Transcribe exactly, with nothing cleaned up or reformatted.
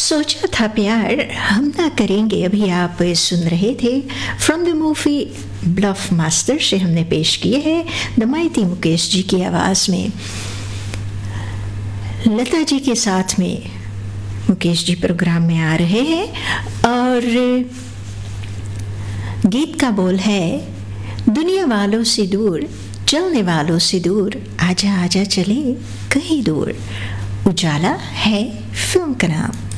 सोचा था प्यार हम ना करेंगे, अभी आप सुन रहे थे from the movie bulb master से हमने पेश किए हैं द माइटी मुकेश जी की आवाज़ में। लता जी के साथ में मुकेश जी प्रोग्राम में आ रहे हैं और गीत का बोल है दुनिया वालों से दूर, चलने वालों से दूर, आजा आजा चले कहीं दूर। उजाला है फिल्म का नाम।